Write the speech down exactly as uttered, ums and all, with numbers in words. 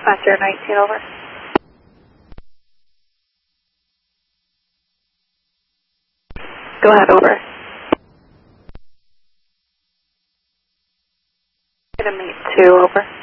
five zero nineteen, over. Go ahead, over. Gonna meet two, over.